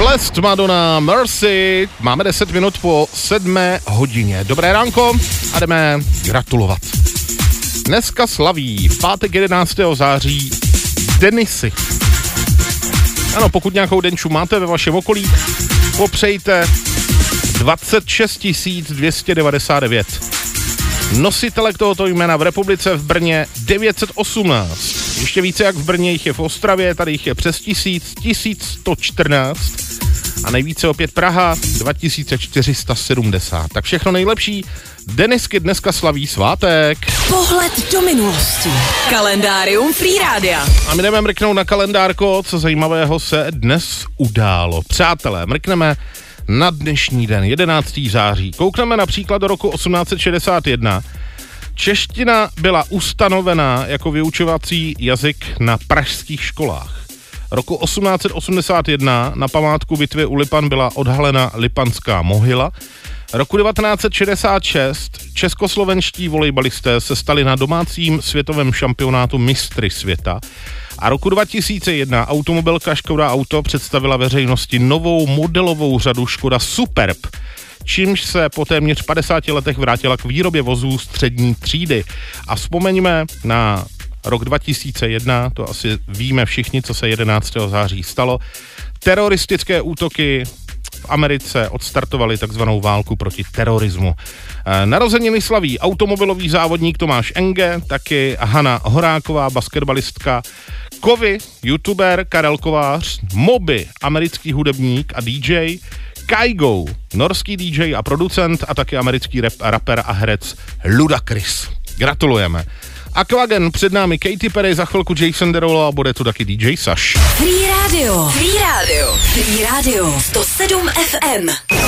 Blessed Madonna Mercy. Máme 10 minut po 7 hodině. Dobré ránko a jdeme gratulovat. Dneska slaví v pátek 11. září Denisy. Ano, pokud nějakou denču máte ve vašem okolí, popřejte 26 299. Nositelek tohoto jména v republice v Brně 918. Ještě více jak v Brně jich je v Ostravě, tady jich je přes 1114 a nejvíce opět Praha 2470. Tak všechno nejlepší, Denisky dneska slaví svátek. Pohled do minulosti. Kalendárium Free Rádia. A my jdeme mrknout na kalendárko, co zajímavého se dnes událo. Přátelé, mrkneme na dnešní den, 11. září. Koukneme například do roku 1861. Čeština byla ustanovená jako vyučovací jazyk na pražských školách. Roku 1881 na památku bitvy u Lipan byla odhalena Lipanská mohyla. Roku 1966 českoslovenští volejbalisté se stali na domácím světovém šampionátu mistry světa. A roku 2001 automobilka Škoda Auto představila veřejnosti novou modelovou řadu Škoda Superb, čímž se po téměř 50 letech vrátila k výrobě vozů střední třídy. A vzpomeňme na rok 2001, to asi víme všichni, co se 11. září stalo. Teroristické útoky v Americe odstartovaly takzvanou válku proti terorismu. Narozeniny slaví automobilový závodník Tomáš Enge, taky Hana Horáková, basketbalistka, Kovy, youtuber Karel Kovář, Moby, americký hudebník a DJ, Kygo, norský DJ a producent a taky americký rapper a herec Ludacris. Gratulujeme. Aquagen, před námi Katy Perry, za chvilku Jason Derulo a bude tu taky DJ Saš. Free Radio. Free Radio. Free Radio. 107 FM.